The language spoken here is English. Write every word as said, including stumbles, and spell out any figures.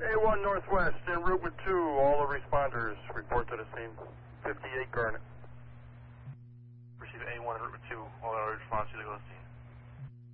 A one Northwest, en route with two, all the responders, report to the scene. fifty-eight Garnet. Receive A one en route with two, all the responders to the scene.